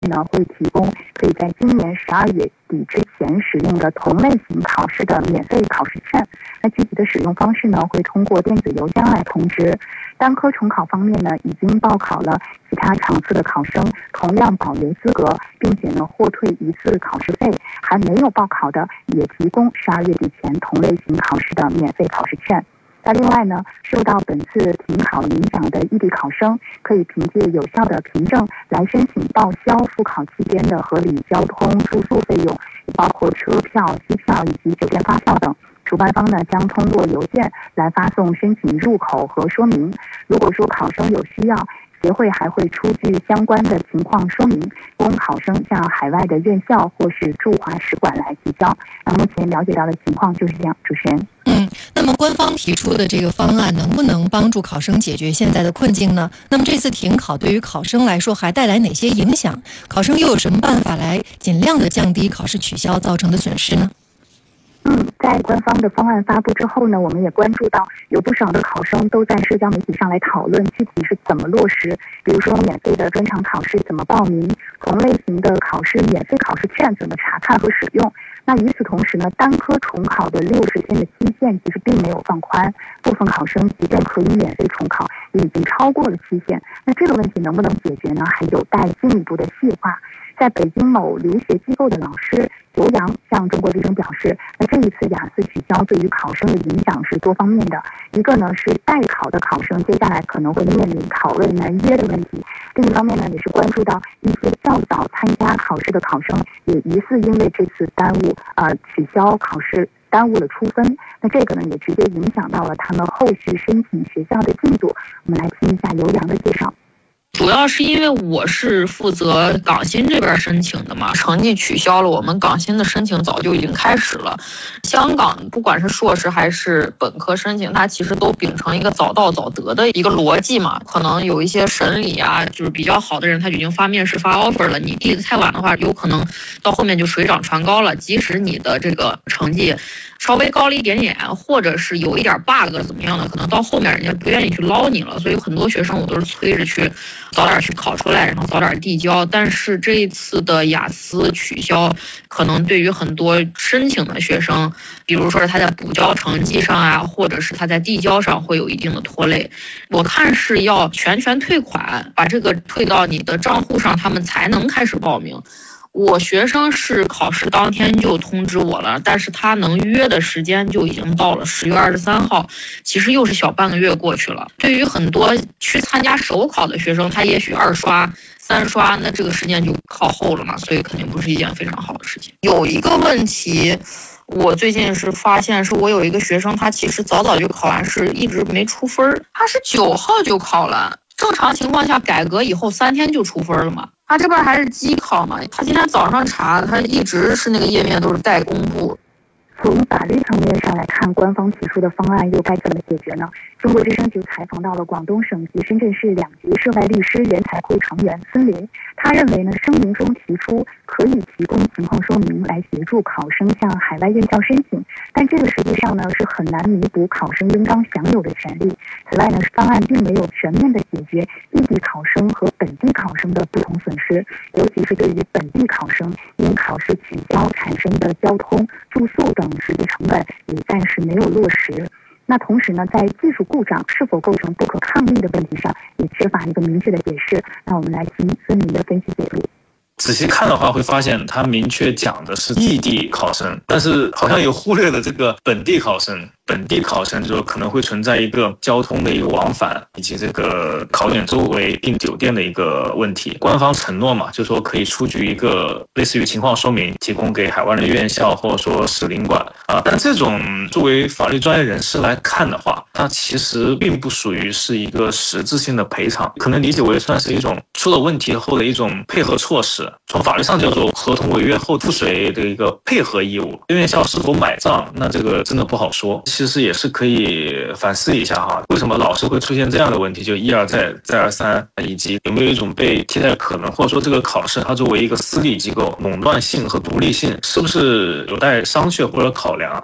呢会提供可以在今年12月底之前使用的同类型考试的免费考试券。那具体的使用方式呢，会通过电子邮箱来通知。单科重考方面呢，已经报考了其他场次的考生同样保留资格，并且呢获退1次考试费。还没有报考的，也提供12月底前同类型考试的免费考试券。那另外呢，受到本次停考影响的异地考生，可以凭借有效的凭证来申请报销复考期间的合理交通住宿费用，包括车票、机票以及酒店发票等。主办方呢将通过邮件来发送申请入口和说明。如果说考生有需要，协会还会出具相关的情况说明，供考生向海外的院校或是驻华使馆来提交。那目前了解到的情况就是这样，主持人。 那么官方提出的这个方案能不能帮助考生解决现在的困境呢？那么这次停考对于考生来说还带来哪些影响？考生又有什么办法来尽量的降低考试取消造成的损失呢？ 在官方的方案发布之后呢，我们也关注到有不少的考生都在社交媒体上来讨论具体是怎么落实，比如说免费的专场考试怎么报名，同类型的考试免费考试券怎么查看和使用。那与此同时呢，单科重考的60天的期限其实并没有放宽，部分考生即便可以免费重考，也已经超过了期限。那这个问题能不能解决呢？还有待进一步的细化。在北京某留学机构的老师刘洋向中国之声表示，那这一次雅思取消对于考生的影响是多方面的。一个呢是待考的考生接下来可能会面临考位难约的问题，另一方面呢也是关注到一些较早参加考试的考生也疑似因为这次取消考试耽误了出分，那这个呢也直接影响到了他们后续申请学校的进度。我们来听一下刘洋的介绍。 主要是因为我是负责港新这边申请的嘛，成绩取消了，我们港新的申请早就已经开始了。香港不管是硕士还是本科申请，它其实都秉承一个早到早得的一个逻辑嘛。可能有一些审理啊，就是比较好的人，他已经发面试发 offer 了，你递的太晚的话，有可能到后面就水涨船高了。即使你的这个成绩稍微高了一点点，或者是有一点 bug 怎么样的，可能到后面人家不愿意去捞你了。所以很多学生我都是催着去早点去考出来，然后早点递交。但是这一次的雅思取消，可能对于很多申请的学生，比如说他在补交成绩上啊，或者是他在递交上会有一定的拖累。我看是要全退款，把这个退到你的账户上，他们才能开始报名。我学生是考试当天就通知我了，但是他能约的时间就已经到了10月23号，其实又是小半个月过去了。对于很多去参加首考的学生，他也许2刷3刷，那这个时间就靠后了嘛，所以肯定不是一件非常好的事情。有一个问题我最近是发现，是我有一个学生，他其实早就考完试，一直没出分，他是9号就考了。正常情况下改革以后3天就出分了嘛，他这边还是机考嘛，他今天早上查，他一直是那个页面都是待公布。 从法律层面上来看，官方提出的方案又该怎么解决呢？中国之声就采访到了广东省及深圳市2级涉外律师人才会成员孙林，他认为呢，声明中提出可以提供情况说明来协助考生向海外院校申请，但这个实际上呢是很难弥补考生应当享有的权利。此外呢，方案并没有全面的解决异地考生和本地考生的不同损失，尤其是对于本地考生因考试取消产生的交通、住宿等实际成本也暂时没有落实。那同时呢，在技术故障是否构成不可抗力的问题上，也缺乏一个明确的解释。那我们来听孙明的分析解读。 仔细看的话，会发现他明确讲的是异地考生，但是好像也忽略了这个本地考生。本地考生就可能会存在一个交通的一个往返，以及这个考点周围订酒店的一个问题。官方承诺嘛，就说可以出具一个类似于情况说明，提供给海外的院校或者说使领馆啊。但这种作为法律专业人士来看的话，它其实并不属于是一个实质性的赔偿，可能理解为算是一种出了问题后的一种配合措施。从法律上叫做合同违约后附随的一个配合义务。院校是否买账，那这个真的不好说。其实也是可以反思一下哈，为什么老是会出现这样的问题，就一而再再而三，以及有没有一种被替代的可能，或者说这个考试它作为一个私立机构，垄断性和独立性是不是有待商榷或者考量。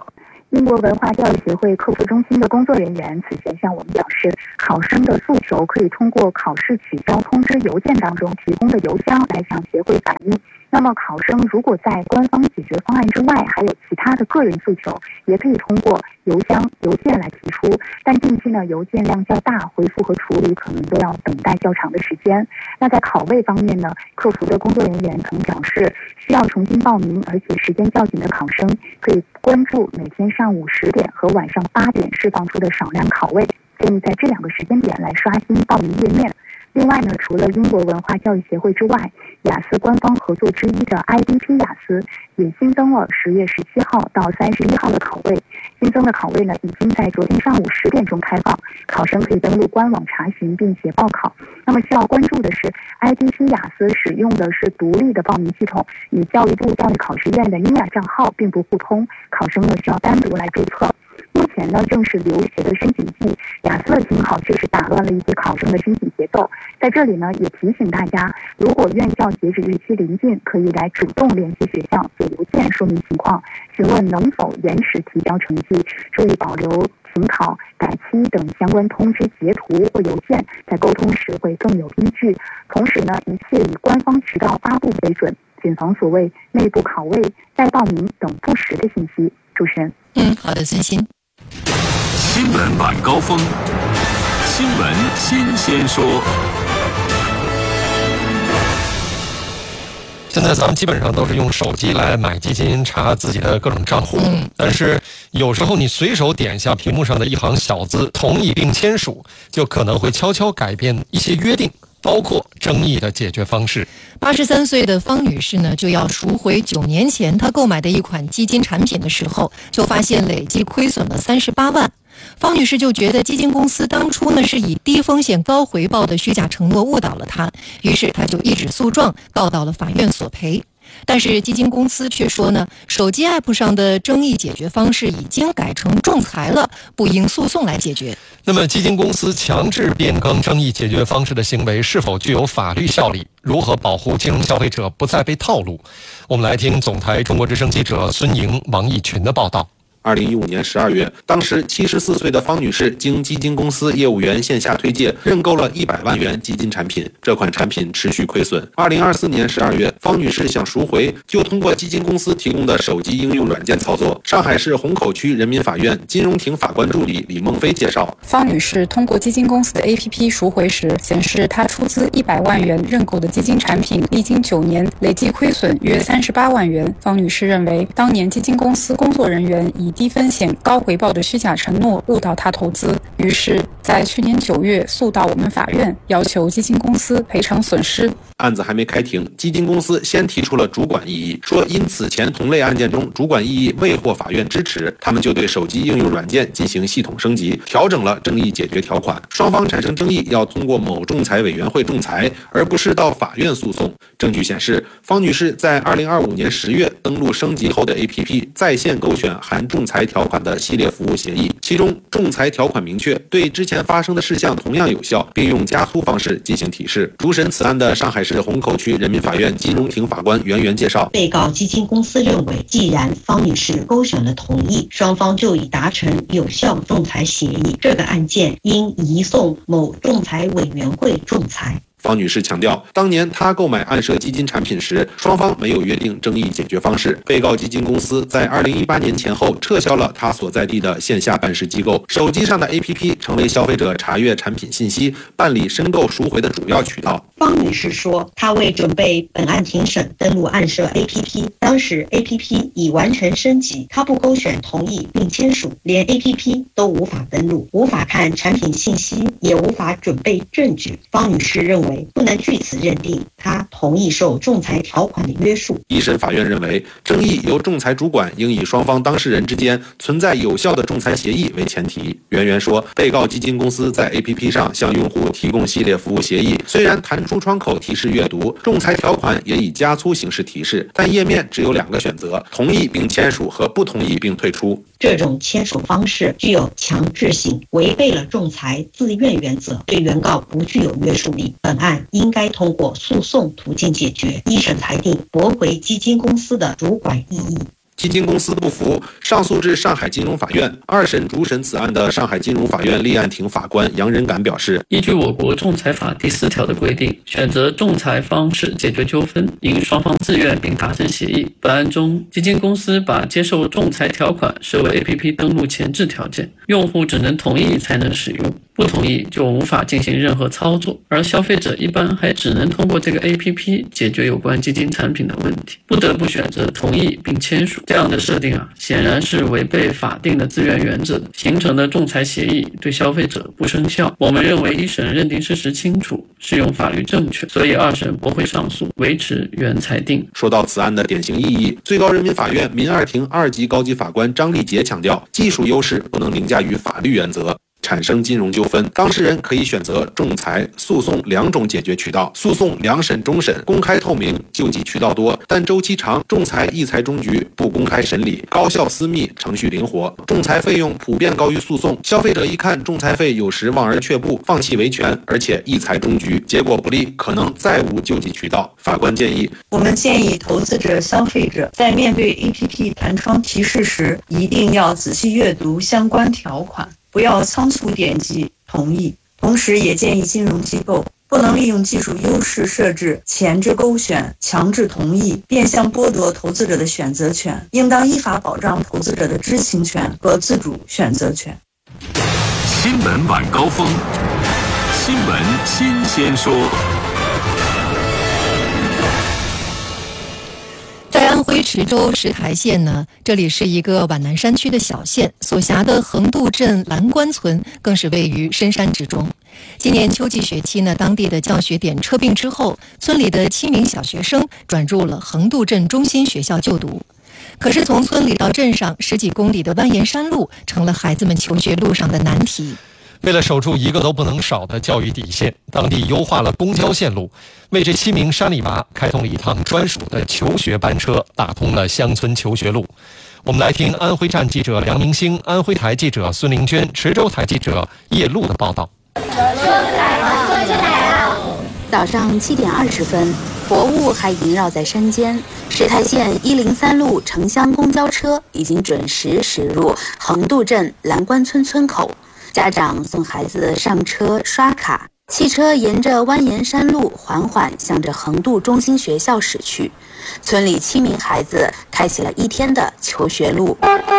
英国文化教育协会客服中心的工作人员此前向我们表示，考生的诉求可以通过考试取消通知邮件当中提供的邮箱来向协会反映。那么考生如果在官方解决方案之外还有其他的个人诉求，也可以通过邮件来提出，但近期呢邮件量较大，回复和处理可能都要等待较长的时间。那在考位方面呢，客服的工作人员曾表示，需要重新报名而且时间较紧的考生可以关注每天上午10点和晚上8点释放出的少量考位，建议在这2个时间点来刷新报名页面。另外呢，除了英国文化教育协会之外，雅思官方合作之一的 IDP 雅思也新增了10月17号到31号的考位。新增的考位呢，已经在昨天上午10点钟开放，考生可以登录官网查询并且报考。那么需要关注的是 ，IDP 雅思使用的是独立的报名系统，与教育部教育考试院的英雅账号并不互通，考生呢需要单独来注册。目前呢正是留学的申请季，雅思的停考确实打乱了一些考生的申请节奏。在这里呢，也提醒大家，如果院校截止日期临近，可以来主动联系学校，写邮件说明情况，询问能否延迟提交成绩，注意保留停考、改期等相关通知截图或邮件，在沟通时会更有依据。同时呢，一切以官方渠道发布为准，谨防所谓内部考位、再报名等不实的信息。主持人， 好的，孙鑫。 新闻晚高峰，新闻新鲜说。 现在咱们基本上都是用手机来买基金，查自己的各种账户，但是有时候你随手点一下屏幕上的一行小字，同意并签署，就可能会悄悄改变一些约定，包括争议的解决方式。 83岁的方女士呢，就要赎回9年前她购买的一款基金产品的时候，就发现累计亏损了38万。方女士就觉得基金公司当初呢是以低风险高回报的虚假承诺误导了她，于是她就一纸诉状告到了法院索赔。但是基金公司却说呢，手机 app 上的争议解决方式已经改成仲裁了，不应诉讼来解决。 那么基金公司强制变更争议解决方式的行为是否具有法律效力？如何保护金融消费者不再被套路？我们来听总台中国之声记者孙莹、王义群的报道。 2015年12月，当时74岁的方女士经基金公司业务员线下推介认购了100万元基金产品，这款产品持续亏损。2024年12月，方女士想赎回，就通过基金公司提供的手机应用软件操作。上海市虹口区人民法院金融庭法官助理李梦飞介绍， 方女士通过基金公司的 APP 赎回时，显示她出资100万元认购的基金产品，历经9年，累计亏损约38万元。方女士认为，当年基金公司工作人员以低风险高回报的虚假承诺误导他投资，于是在去年9月诉到我们法院，要求基金公司赔偿损失。 案子还没开庭，基金公司先提出了主管异议，说因此前同类案件中主管异议未获法院支持，他们就对手机应用软件进行系统升级，调整了争议解决条款。双方产生争议要通过某仲裁委员会仲裁，而不是到法院诉讼。证据显示，方女士在2025年10月登录升级后的 APP 在线勾选含仲裁条款的系列服务协议，其中仲裁条款明确对之前发生的事项同样有效，并用加粗方式进行提示。主审此案的上海市虹口区人民法院金融庭法官袁介绍， 被告基金公司认为，既然方女士勾选了同意，双方就已达成有效仲裁协议，这个案件应移送某仲裁委员会仲裁。 方女士强调，当年她购买暗设基金产品时，双方没有约定争议解决方式。被告基金公司在2018年前后撤销了她所在地的线下办事机构，手机上的 APP 成为消费者查阅产品信息、办理申购赎回的主要渠道。 方女士说，她为准备本案庭审，登录暗设 APP， 当时 APP 已完全升级，她不勾选同意并签署，连 APP 都无法登录，无法看产品信息，也无法准备证据。方女士认为不能据此认定他同意受仲裁条款的约束。 一审法院认为，争议由仲裁主管应以双方当事人之间存在有效的仲裁协议为前提。袁说，被告基金公司在 APP 上向用户提供系列服务协议，虽然弹出窗口提示阅读，仲裁条款也以加粗形式提示，但页面只有2个选择：同意并签署和不同意并退出。 这种签署方式具有强制性，违背了仲裁自愿原则，对原告不具有约束力。本案应该通过诉讼途径解决。一审裁定驳回基金公司的主管异议。 基金公司不服，上诉至上海金融法院。二审主审此案的上海金融法院立案庭法官杨仁感表示， 依据我国仲裁法第4条的规定，选择仲裁方式解决纠纷，应双方自愿并达成协议。本案中，基金公司把接受仲裁条款设为 APP 登录前置条件，用户只能同意才能使用，不同意就无法进行任何操作，而消费者一般还只能通过这个 APP 解决有关基金产品的问题，不得不选择同意并签署。这样的设定显然是违背法定的自愿原则的，形成的仲裁协议对消费者不生效。我们认为一审认定事实清楚，适用法律正确，所以二审驳回上诉，维持原裁定。 说到此案的典型意义，最高人民法院民二庭2级高级法官张立杰强调，技术优势不能凌驾于法律原则。产生金融纠纷，当事人可以选择仲裁、诉讼2种解决渠道。诉讼2审终审，公开透明，救济渠道多，但周期长；仲裁一裁终局，不公开审理，高效私密，程序灵活。仲裁费用普遍高于诉讼，消费者一看仲裁费，有时望而却步，放弃维权，而且一裁终局，结果不利，可能再无救济渠道。法官建议， 我们建议投资者、消费者在面对 APP 弹窗提示时，一定要仔细阅读相关条款，不要仓促点击同意。同时也建议金融机构不能利用技术优势设置前置勾选、强制同意，变相剥夺投资者的选择权，应当依法保障投资者的知情权和自主选择权。 新闻晚高峰，新闻新鲜说。 在安徽池州石台县呢，这里是一个皖南山区的小县，所辖的横渡镇蓝关村更是位于深山之中。今年秋季学期呢，当地的教学点撤并之后，村里的7名小学生转入了横渡镇中心学校就读。可是从村里到镇上10几公里的蜿蜒山路，成了孩子们求学路上的难题。 为了守住一个都不能少的教育底线，当地优化了公交线路，为这7名山里娃开通了一趟专属的求学班车，打通了乡村求学路。我们来听安徽站记者梁明星、安徽台记者孙玲娟、池州台记者叶璐的报道。 早上7点20分，薄雾还萦绕在山间，石台县103路城乡公交车已经准时驶入横渡镇蓝关村村口。家长送孩子上车刷卡，汽车沿着蜿蜒山路缓缓向着横渡中心学校驶去。村里7名孩子开启了一天的求学路。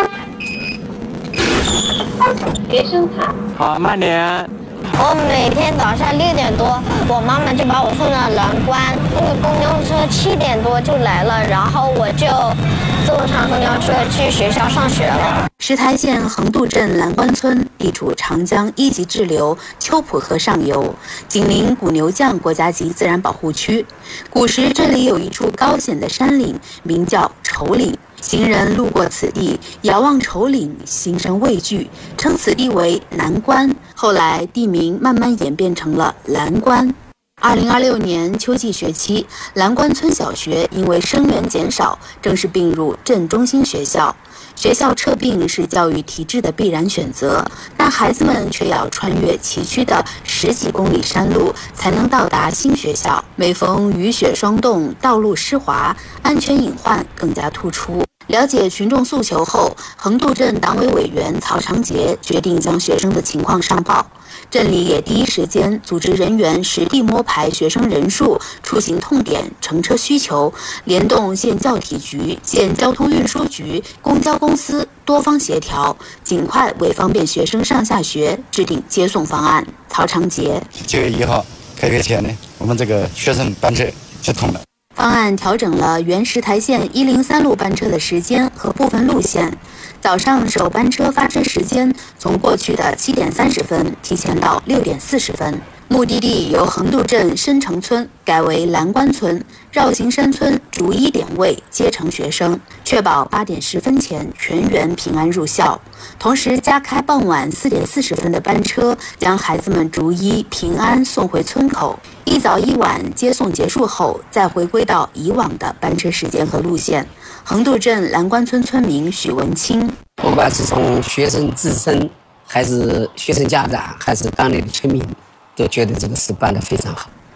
学生卡。 好，慢点。 我每天早上6点多，我妈妈就把我送到蓝关，那个公交车7点多就来了，然后我就坐上公交车去学校上学了。 石台县横渡镇蓝关村地处长江1级支流秋浦河上游，紧邻古牛降国家级自然保护区。古时这里有一处高险的山岭，名叫丑岭。行人路过此地，遥望丑岭，心生畏惧，称此地为南关。后来地名慢慢演变成了蓝关。2026年秋季学期，蓝关村小学因为生源减少，正式并入镇中心学校。学校撤并是教育体制的必然选择，但孩子们却要穿越崎岖的10几公里山路才能到达新学校。每逢雨雪霜冻，道路湿滑，安全隐患更加突出。了解群众诉求后，横渡镇党委委员曹长杰决定将学生的情况上报。镇里也第一时间组织人员实地摸排学生人数、出行痛点、乘车需求，联动县教体局、县交通运输局、公交公司多方协调，尽快为方便学生上下学制定接送方案。曹长杰 9月1号开学前呢，我们这个学生班车就通了。 方案调整了原石台县103路班车的时间和部分路线，早上首班车发车时间从过去的7点30分提前到6点40分。目的地由横渡镇深城村改为蓝关村，绕行山村逐一点位接乘学生，确保8点10分前全员平安入校。同时加开傍晚4点40分的班车，将孩子们逐一平安送回村口。一早一晚接送结束后，再回归到以往的班车时间和路线。横渡镇蓝关村村民许文清， 不管是从学生自身，还是学生家长，还是当地的村民，都觉得这个事办得非常好。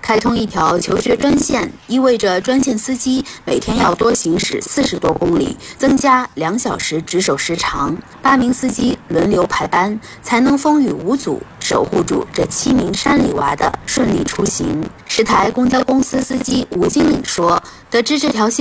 开通一条求学专线，意味着专线司机每天要多行驶40多公里，增加2小时值守时长。8名司机轮流排班，才能风雨无阻守护住这7名山里娃的顺利出行。10台公交公司司机吴经理说，得知这条线